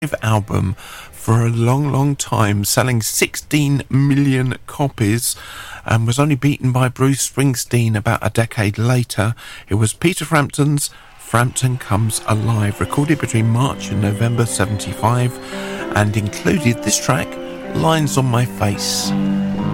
album for a long time, selling 16 million copies, and was only beaten by Bruce Springsteen about a decade later. It was Peter Frampton's Frampton Comes Alive, recorded between March and November 75, and included this track, Lines on My Face.